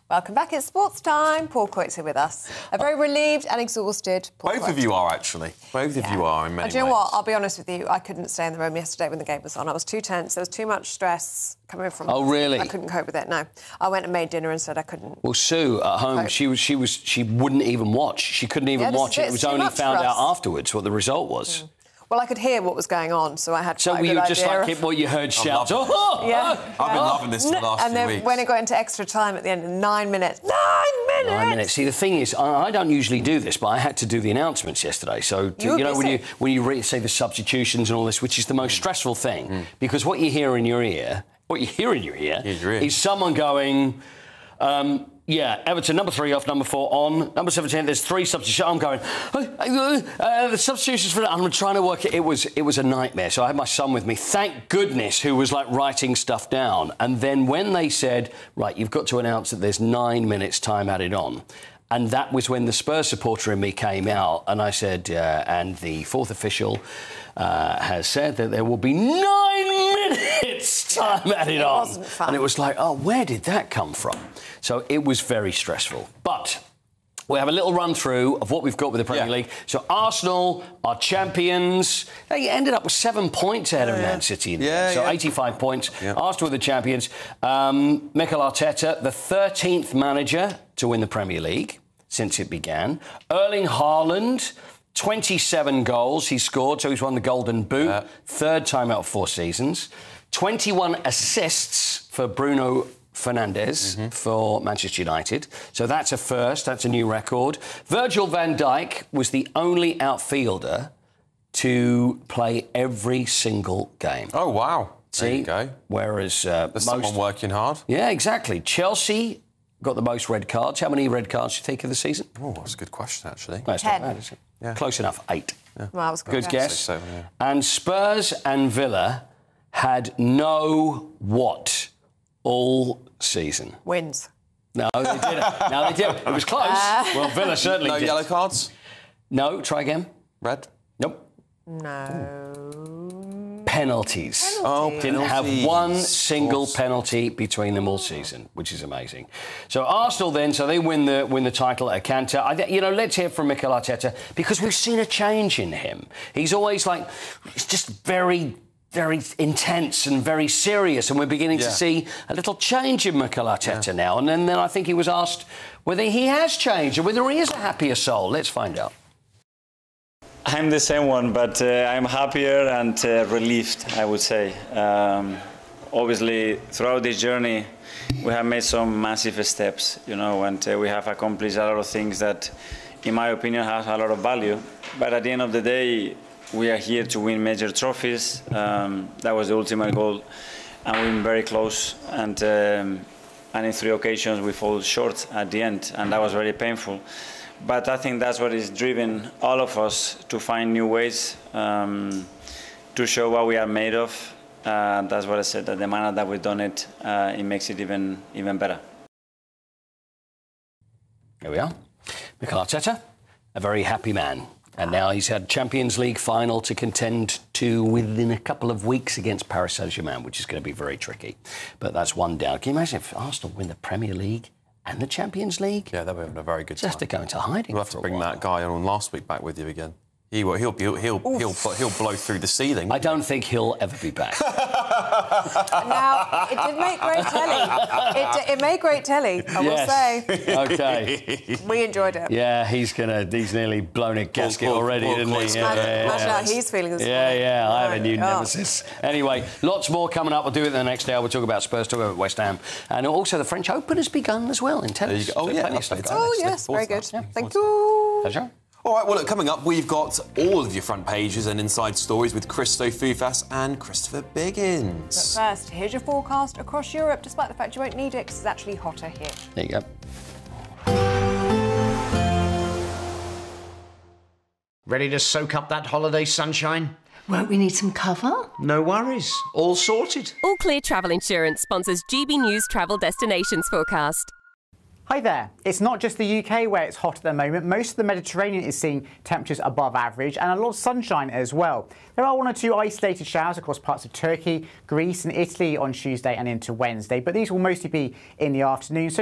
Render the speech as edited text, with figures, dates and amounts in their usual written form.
Welcome back. It's sports time. Paul Coyte's here with us. A very relieved and exhausted Paul Both Coyte. of you are, actually. Both of you are, in many ways. Do you know what? I'll be honest with you. I couldn't stay in the room yesterday when the game was on. I was too tense. There was too much stress coming from... Oh, really? I couldn't cope with it, no. I went and made dinner and said I couldn't. Well, Sue, at home, she wouldn't even watch. She couldn't even watch it. It was only found out afterwards what the result was. Well, I could hear what was going on, so I had So quite a you good just idea like what you heard shouts. Yeah. I've been loving this for the last few And then weeks. when it got into extra time at the end, 9 minutes. 9 minutes! 9 minutes. See, the thing is, I don't usually do this, but I had to do the announcements yesterday. So, you know, when you say the substitutions and all this, which is the most stressful thing, because what you hear in your ear, is someone going... yeah, Everton, number 3 off, number 4 on. Number 17, there's 3 substitutions. I'm going, the substitutions for that. I'm trying to work it. It was a nightmare. So I had my son with me, thank goodness, who was, like, writing stuff down. And then when they said, right, you've got to announce that there's 9 minutes time added on, and that was when the Spurs supporter in me came out, and I said, and the 4th official has said that there will be 9 minutes time added on. It wasn't fun. And it was like, oh, where did that come from? So it was very stressful. But we have a little run-through of what we've got with the Premier League. So Arsenal are champions. They ended up with 7 points ahead of Man City. So 85 points. Arsenal are the champions. Mikel Arteta, the 13th manager to win the Premier League since it began. Erling Haaland, 27 goals he scored, so he's won the Golden Boot. 3rd time out of 4 seasons. 21 assists for Bruno Fernandes for Manchester United. So that's a first, that's a new record. Virgil van Dijk was the only outfielder to play every single game. Oh, wow. See? There you go. Whereas There's someone working hard. Yeah, exactly. Chelsea got the most red cards. How many red cards do you think of the season? Oh, that's a good question, actually. No, it's 10. not bad, is it? Close enough, 8. Well, that was good guess. So 7, And Spurs and Villa had no what all season? Wins. No, they didn't. No, they didn't. It was close. Well, Villa certainly No did. yellow cards? No, try again. Red? Nope. No. Penalties. Oh, Didn't have one single penalty between them all season, which is amazing. So Arsenal then, so they win the title at Canter. You know, let's hear from Mikel Arteta, because we've seen a change in him. He's always like, he's just very intense and very serious, and we're beginning to see a little change in Mikel Arteta now. And then I think he was asked whether he has changed or whether he is a happier soul. Let's find out. I'm the same one, but I'm happier and relieved, I would say. Obviously, throughout this journey, we have made some massive steps, you know, and we have accomplished a lot of things that, in my opinion, have a lot of value. But at the end of the day, we are here to win major trophies. That was the ultimate goal, and we've been very close. And in 3 occasions, we fall short at the end, and that was very painful. But I think that's what is driven all of us to find new ways to show what we are made of. That's what I said, that the manner that we've done it, it makes it even better. Here we are. Mikel Arteta, a very happy man. And now he's had Champions League final to contend to within a couple of weeks against Paris Saint-Germain, which is going to be very tricky. But that's one down. Can you imagine if Arsenal win the Premier League and the Champions League? Yeah, they'll be having a very good time. Just to go into hiding. You'll have to bring that guy on last week back with you again. He'll blow through the ceiling. I don't think he'll ever be back. Now, it did make great telly. It made great telly, I will say. OK. We enjoyed it. Yeah, he's nearly blown a gasket already, didn't he? Imagine how he's feeling this morning. Yeah, I have a new nemesis. Anyway, lots more coming up. We'll do it in the next hour. We'll talk about Spurs, talk about West Ham. And also the French Open has begun as well in tennis. Oh, yeah. Oh, yes, very good. Thank you. Pleasure. All right, well, look, coming up, we've got all of your front pages and inside stories with Christo Fufas and Christopher Biggins. But first, here's your forecast across Europe, despite the fact you won't need it, because it's actually hotter here. There you go. Ready to soak up that holiday sunshine? Won't we need some cover? No worries. All sorted. All Clear Travel Insurance sponsors GB News Travel Destinations forecast. Hi there. It's not just the UK where it's hot at the moment. Most of the Mediterranean is seeing temperatures above average and a lot of sunshine as well. There are 1 or 2 isolated showers across parts of Turkey, Greece and Italy on Tuesday and into Wednesday, but these will mostly be in the afternoon. So